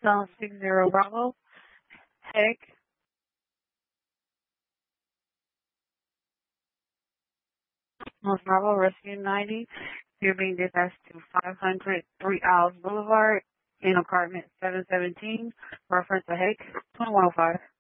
Zone 60 Bravo. Heck. North Bravo, Rescue 90. You're being dispatched to 500 3 Isles Boulevard in apartment 717. Reference to Heck, 2105.